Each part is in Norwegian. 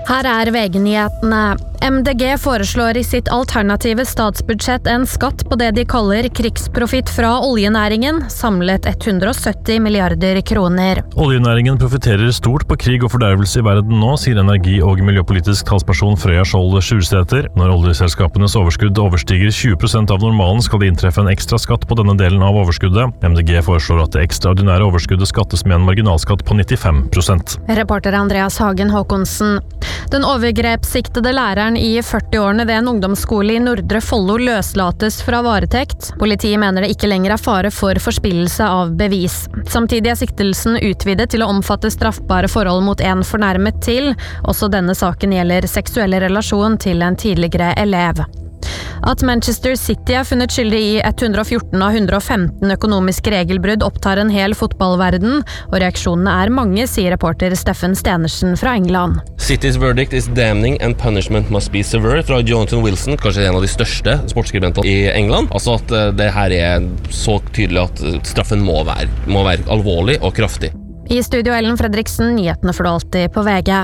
Her VG-nyhetene. MDG foreslår I sitt alternative statsbudsjett en skatt på det de kaller krigsprofitt fra oljenæringen, samlet 170 milliarder kroner. Oljenæringen profiterer stort på krig og fordervelse I verden nå, sier energi- og miljøpolitisk talsperson Frøya Skjold Sjurseter. Når oljeselskapenes overskudd overstiger 20% av normalen, skal det inntreffe en ekstra skatt på denne delen av overskuddet. MDG foreslår at det ekstraordinære overskuddet skattes med en marginalskatt på 95%. Reporter Andreas Hagen Håkonsen. Den overgrepssiktede læreren I 40-årene ved en ungdomsskole I Nordre Follo løslates fra varetekt. Politiet mener det ikke lenger fare for forspillelse av bevis. Samtidig siktelsen utvidet til å omfatte straffbare forhold mot en fornærmet til. Også denne saken gjelder seksuelle relasjon til en tidligere elev. At Manchester City funnet skyldig I 114 av 115 økonomiske regelbrudd opptar en hel fotballverden, og reaksjonene mange, sier reporter Steffen Stenersen fra England. City's verdict is damning and punishment must be severe, fra Jonathan Wilson, kanskje en av de største sportsskribentene I England. Altså at det her så tydelig at straffen må være alvorlig og kraftig. I studio Ellen Fredriksen, nyhetene for det alltid på VG.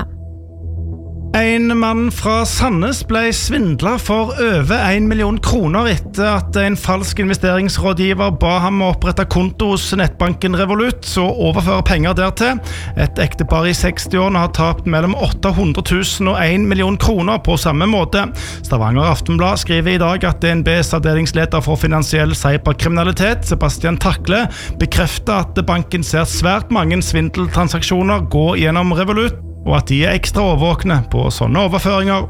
En mann fra Sandnes ble svindlet for over 1 million kroner etter at en falsk investeringsrådgiver ba ham å opprette konto hos nettbanken Revolut og overføre penger dertil. Et ektepar I 60-årene har tapt mellom 800 000 og 1 million kroner på samme måte. Stavanger Aftenblad skriver I dag at DNBs avdelingsleder for finansiell cyberkriminalitet, Sebastian Takle, bekrefter at banken ser svært mange svindeltransaksjoner gå gjennom Revolut, og at de ekstra overvåkne på sånne overføringer.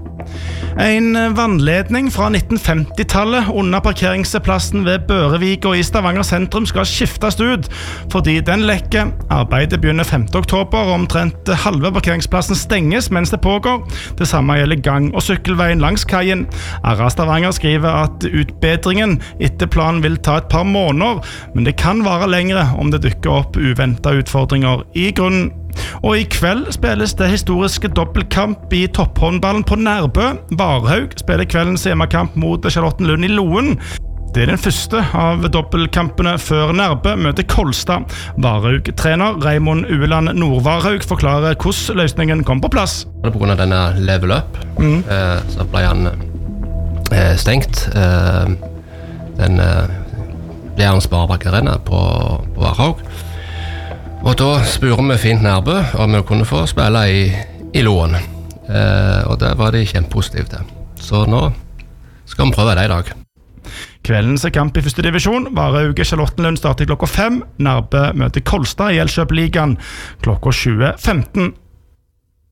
En vannledning fra 1950-tallet under parkeringsplassen ved Børevika I Stavanger sentrum skal skiftes ut, fordi den lekker. Arbeidet begynner 5. oktober, og omtrent halve parkeringsplassen stenges mens det pågår. Det samme gjelder gang- og sykkelveien langs kajen. RA Stavanger skriver at utbedringen etter planen vil ta et par måneder, men det kan vare lengre om det dukker opp uventede utfordringer I grunnen. Og I kveld spilles det historiske dobbeltkamp I topphåndballen på Nærbø. Varhaug spiller kveldens hjemmekamp mot Charlottenlund I Loen. Det den første av dobbeltkampene før Nærbø møter Kolstad. Varhaug-trener Raymond Ueland Nordvarhaug forklarer hvordan løsningen kom på plass. På grunn av denne level up, så ble han stengt. Den ble han sparebankarena på Varhaug. Og da spurte vi fint Nærbø om vi kunne få spille I Loen. Og det var de kjempepositive til. Så nå skal vi prøve det I dag. Kveldens kamp I første divisjon. Varhaug Charlottenlund starter klokka 5. Nærbø møter Kolstad I Elkjøp-ligaen klokka 20:15.